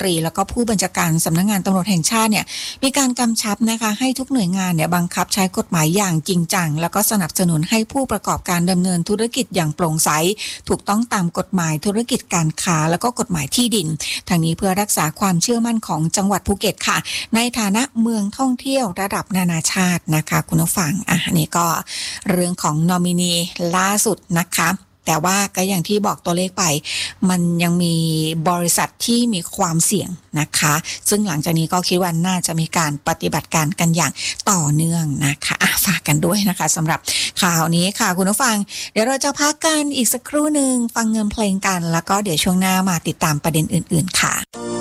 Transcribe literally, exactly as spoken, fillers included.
ตรีแล้วก็ผู้บัญชาการสำนักงานตำรวจแห่งชาติเนี่ยมีการกำชับนะคะให้ทุกหน่วยงานเนี่ยบังคับใช้กฎหมายอย่างจริงจังแล้วก็สนับสนุนให้ผู้ประกอบการดำเนินธุรกิจอย่างโปร่งใสถูกต้องตามกฎหมายธุรกิจการค้าแล้วก็กฎหมายที่ดินทางนี้เพื่อรักษาความเชื่อมั่นของจังหวัดภูเก็ตค่ะในฐานะเมืองท่องเที่ยวระดับนานาชาตินะคะคุณผู้ฟังอ่ะนี่ก็เรื่องของนอมินีล่าสุดนะคะแต่ว่าก็อย่างที่บอกตัวเลขไปมันยังมีบริษัทที่มีความเสี่ยงนะคะซึ่งหลังจากนี้ก็คิดว่าน่าจะมีการปฏิบัติการกันอย่างต่อเนื่องนะคะอ่ะฝากกันด้วยนะคะสำหรับข่าวนี้ค่ะคุณผู้ฟังเดี๋ยวเราจะพักกันอีกสักครู่หนึ่งฟังเงินเพลงกันแล้วก็เดี๋ยวช่วงหน้ามาติดตามประเด็นอื่นๆค่ะ